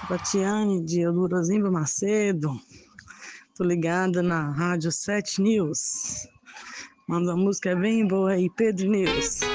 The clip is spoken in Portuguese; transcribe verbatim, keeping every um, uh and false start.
Tatiane de Eudorosimba Macedo. Tô ligada na Rádio sete News. Manda uma música bem boa aí, Pedro News.